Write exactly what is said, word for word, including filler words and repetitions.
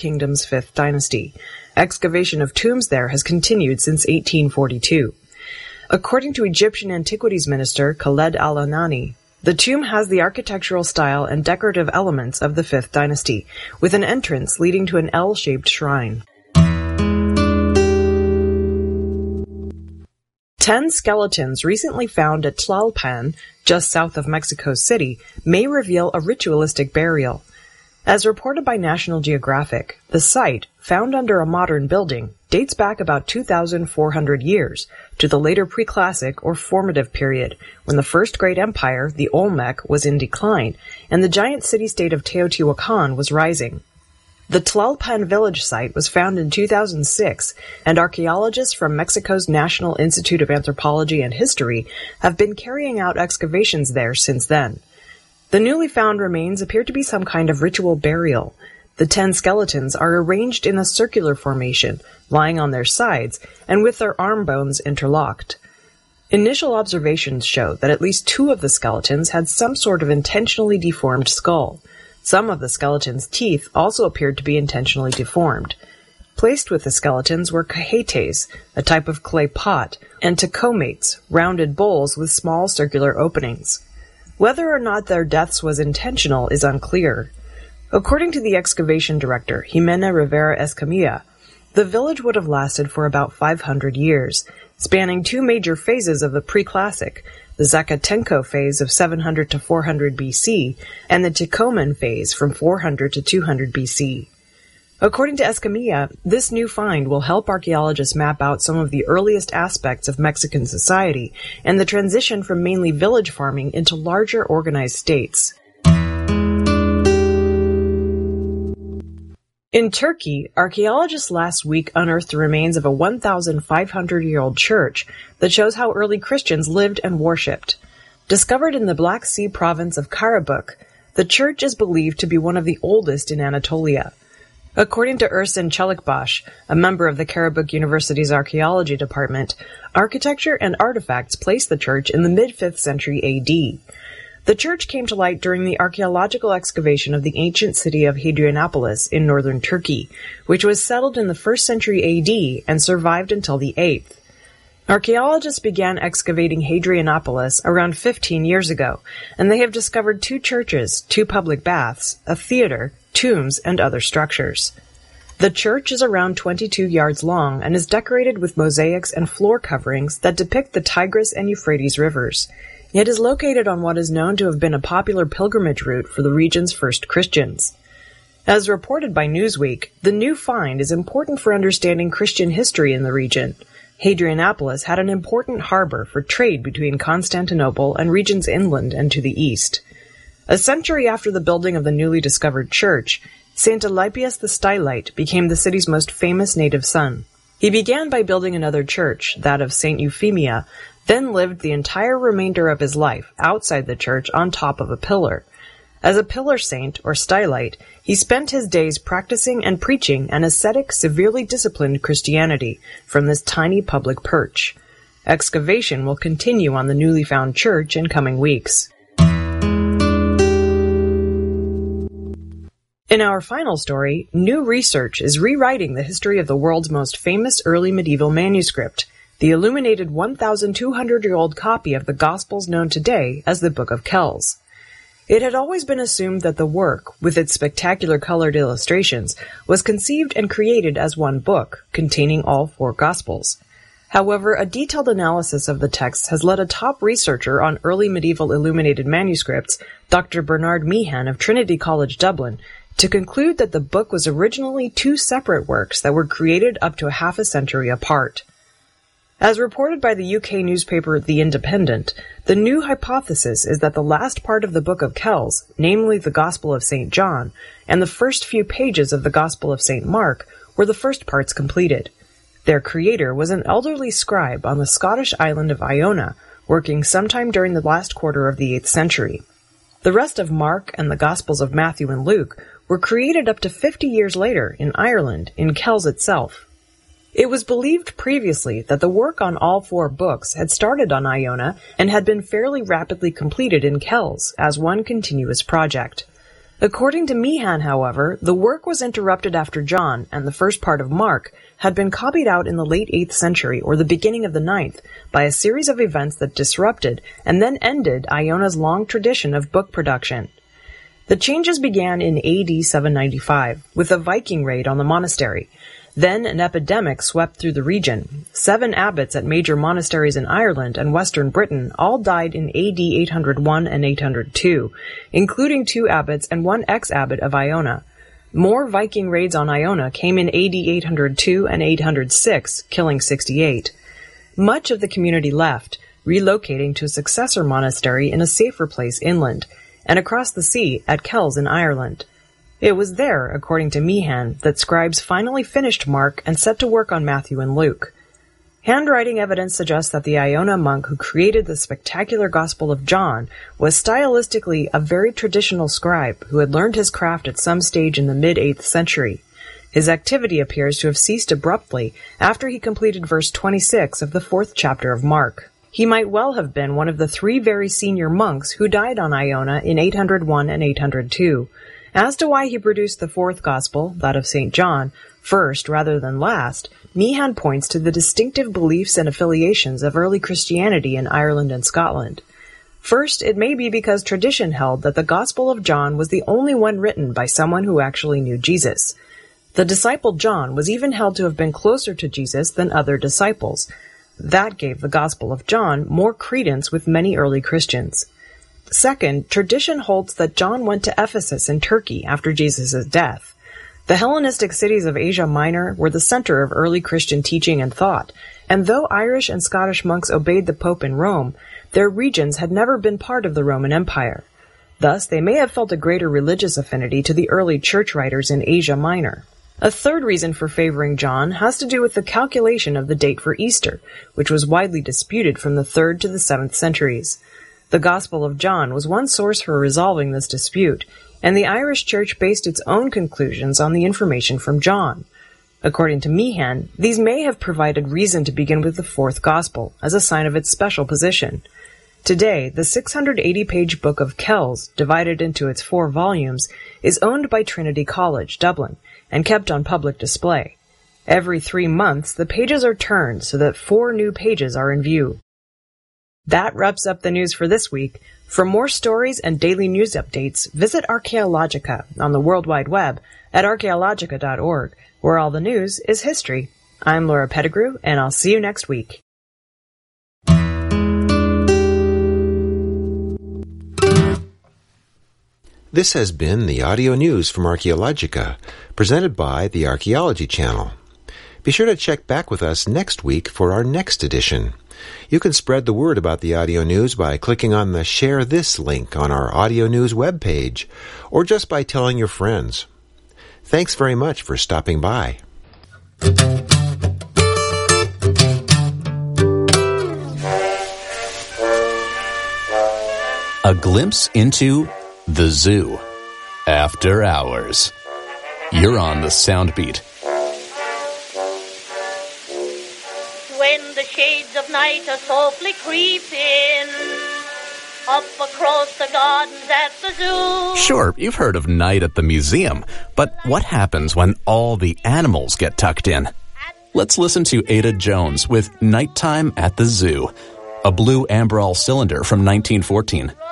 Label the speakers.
Speaker 1: Kingdom's fifth dynasty. Excavation of tombs there has continued since eighteen forty-two. According to Egyptian Antiquities Minister Khaled Al-Anani, the tomb has the architectural style and decorative elements of the fifth dynasty, with an entrance leading to an L-shaped shrine. Ten skeletons recently found at Tlalpan, just south of Mexico City, may reveal a ritualistic burial. As reported by National Geographic, the site, found under a modern building, dates back about two thousand four hundred years to the later pre-classic or formative period, when the first great empire, the Olmec, was in decline, and the giant city-state of Teotihuacan was rising. The Tlalpan village site was found in two thousand six, and archaeologists from Mexico's National Institute of Anthropology and History have been carrying out excavations there since then. The newly found remains appear to be some kind of ritual burial. The ten skeletons are arranged in a circular formation, lying on their sides, and with their arm bones interlocked. Initial observations show that at least two of the skeletons had some sort of intentionally deformed skull. Some of the skeleton's teeth also appeared to be intentionally deformed. Placed with the skeletons were cajetes, a type of clay pot, and tecomates, rounded bowls with small circular openings. Whether or not their deaths was intentional is unclear. According to the excavation director, Jimena Rivera Escamilla, the village would have lasted for about five hundred years, spanning two major phases of the pre-classic, the Zacatenco phase of seven hundred to four hundred B C, and the Tecoman phase from four hundred to two hundred B C. According to Escamilla, this new find will help archaeologists map out some of the earliest aspects of Mexican society and the transition from mainly village farming into larger organized states. In Turkey, archaeologists last week unearthed the remains of a one thousand five hundred year old church that shows how early Christians lived and worshipped. Discovered in the Black Sea province of Karabukh, the church is believed to be one of the oldest in Anatolia. According to Ersin Çelikbaş, a member of the Karabukh University's archaeology department, architecture and artifacts place the church in the mid-fifth century A D. The church came to light during the archaeological excavation of the ancient city of Hadrianopolis in northern Turkey, which was settled in the first century A D and survived until the eighth. Archaeologists began excavating Hadrianopolis around fifteen years ago, and they have discovered two churches, two public baths, a theater, tombs, and other structures. The church is around twenty-two yards long and is decorated with mosaics and floor coverings that depict the Tigris and Euphrates rivers. It is located on what is known to have been a popular pilgrimage route for the region's first Christians. As reported by Newsweek, the new find is important for understanding Christian history in the region. Hadrianopolis had an important harbor for trade between Constantinople and regions inland and to the east. A century after the building of the newly discovered church, Saint Alypius the Stylite became the city's most famous native son. He began by building another church, that of Saint Euphemia, then lived the entire remainder of his life outside the church on top of a pillar. As a pillar saint, or stylite, he spent his days practicing and preaching an ascetic, severely disciplined Christianity from this tiny public perch. Excavation will continue on the newly found church in coming weeks. In our final story, new research is rewriting the history of the world's most famous early medieval manuscript, the illuminated one thousand two hundred year old copy of the Gospels known today as the Book of Kells. It had always been assumed that the work, with its spectacular colored illustrations, was conceived and created as one book, containing all four Gospels. However, a detailed analysis of the text has led a top researcher on early medieval illuminated manuscripts, Doctor Bernard Meehan of Trinity College Dublin, to conclude that the book was originally two separate works that were created up to a half a century apart. As reported by the U K newspaper The Independent, the new hypothesis is that the last part of the Book of Kells, namely the Gospel of Saint John, and the first few pages of the Gospel of Saint Mark, were the first parts completed. Their creator was an elderly scribe on the Scottish island of Iona, working sometime during the last quarter of the eighth century. The rest of Mark and the Gospels of Matthew and Luke were created up to fifty years later in Ireland, in Kells itself. It was believed previously that the work on all four books had started on Iona and had been fairly rapidly completed in Kells as one continuous project. According to Meehan, however, the work was interrupted after John, and the first part of Mark, had been copied out in the late eighth century or the beginning of the ninth by a series of events that disrupted and then ended Iona's long tradition of book production. The changes began in A D seven ninety-five, with a Viking raid on the monastery. Then an epidemic swept through the region. Seven abbots at major monasteries in Ireland and western Britain all died in A D eight hundred one and eight hundred two, including two abbots and one ex-abbot of Iona. More Viking raids on Iona came in A D eight hundred two and eight hundred six, killing sixty-eight. Much of the community left, relocating to a successor monastery in a safer place inland, and across the sea at Kells in Ireland. It was there, according to Meehan, that scribes finally finished Mark and set to work on Matthew and Luke. Handwriting evidence suggests that the Iona monk who created the spectacular Gospel of John was stylistically a very traditional scribe who had learned his craft at some stage in the mid-eighth century. His activity appears to have ceased abruptly after he completed verse twenty-six of the fourth chapter of Mark. He might well have been one of the three very senior monks who died on Iona in eight hundred one and eight hundred two. As to why he produced the fourth Gospel, that of Saint John, first rather than last, Meehan points to the distinctive beliefs and affiliations of early Christianity in Ireland and Scotland. First, it may be because tradition held that the Gospel of John was the only one written by someone who actually knew Jesus. The disciple John was even held to have been closer to Jesus than other disciples. That gave the Gospel of John more credence with many early Christians. Second, tradition holds that John went to Ephesus in Turkey after Jesus' death. The Hellenistic cities of Asia Minor were the center of early Christian teaching and thought, and though Irish and Scottish monks obeyed the Pope in Rome, their regions had never been part of the Roman Empire. Thus, they may have felt a greater religious affinity to the early church writers in Asia Minor. A third reason for favoring John has to do with the calculation of the date for Easter, which was widely disputed from the third to the seventh centuries. The Gospel of John was one source for resolving this dispute, and the Irish Church based its own conclusions on the information from John. According to Meehan, these may have provided reason to begin with the fourth Gospel, as a sign of its special position. Today, the six hundred eighty page Book of Kells, divided into its four volumes, is owned by Trinity College, Dublin, and kept on public display. Every three months, the pages are turned so that four new pages are in view. That wraps up the news for this week. For more stories and daily news updates, visit Archaeologica on the World Wide Web at archaeologica dot org, where all the news is history. I'm Laura Pettigrew, and I'll see you next week.
Speaker 2: This has been the audio news from Archaeologica, presented by the Archaeology Channel. Be sure to check back with us next week for our next edition. You can spread the word about the audio news by clicking on the Share This link on our audio news webpage, or just by telling your friends. Thanks very much for stopping by.
Speaker 3: A glimpse into the zoo. After hours. You're on the Soundbeat.
Speaker 4: When the shades of night are softly creeping up across the gardens at the zoo.
Speaker 3: Sure, you've heard of night at the museum, but what happens when all the animals get tucked in? Let's listen to Ada Jones with Nighttime at the Zoo, a blue Ambrol cylinder from nineteen fourteen.